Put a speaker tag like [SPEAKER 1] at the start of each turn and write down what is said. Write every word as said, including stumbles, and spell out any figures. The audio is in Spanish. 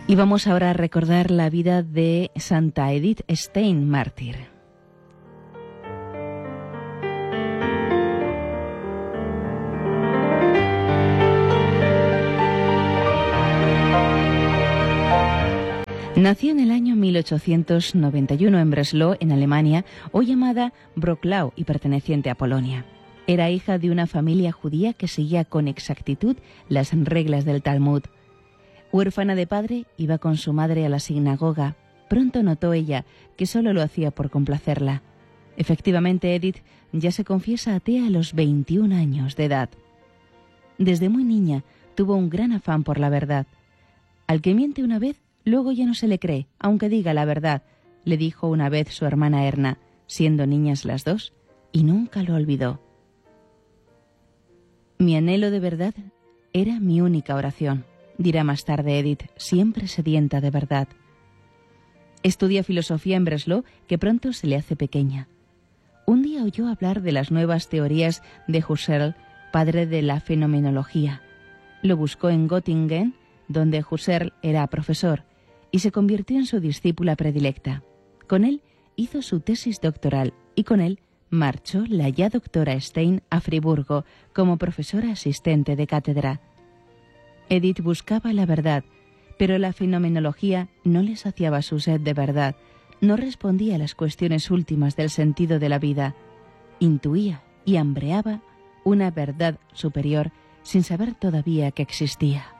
[SPEAKER 1] Y vamos ahora a recordar la vida de Santa Edith Stein, mártir. Nació en el año mil ochocientos noventa y uno en Breslau, en Alemania, hoy llamada Wrocław y perteneciente a Polonia. Era hija de una familia judía que seguía con exactitud las reglas del Talmud. Huérfana de padre, iba con su madre a la sinagoga. Pronto notó ella que solo lo hacía por complacerla. Efectivamente, Edith ya se confiesa atea a los veintiún años de edad. Desde muy niña tuvo un gran afán por la verdad. Al que miente una vez, luego ya no se le cree, aunque diga la verdad, le dijo una vez su hermana Erna, siendo niñas las dos, y nunca lo olvidó. Mi anhelo de verdad era mi única oración, dirá más tarde Edith, siempre sedienta de verdad. Estudia filosofía en Breslau, que pronto se le hace pequeña. Un día oyó hablar de las nuevas teorías de Husserl, padre de la fenomenología. Lo buscó en Göttingen, donde Husserl era profesor, y se convirtió en su discípula predilecta. Con él hizo su tesis doctoral y con él marchó la ya doctora Stein a Friburgo como profesora asistente de cátedra. Edith buscaba la verdad, pero la fenomenología no le saciaba su sed de verdad, no respondía a las cuestiones últimas del sentido de la vida. Intuía y hambreaba una verdad superior sin saber todavía que existía.